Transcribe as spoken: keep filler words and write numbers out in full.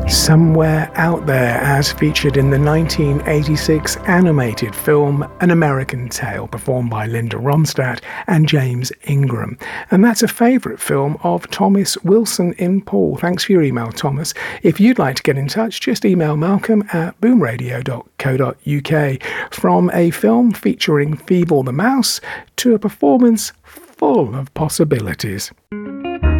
Somewhere Out There, as featured in the nineteen eighty-six animated film An American Tail, performed by Linda Ronstadt and James Ingram. And that's a favourite film of Thomas Wilson in Paul. Thanks for your email, Thomas. If you'd like to get in touch, just email malcolm at boomradio dot co dot uk. From a film featuring Feeble the Mouse to a performance full of possibilities.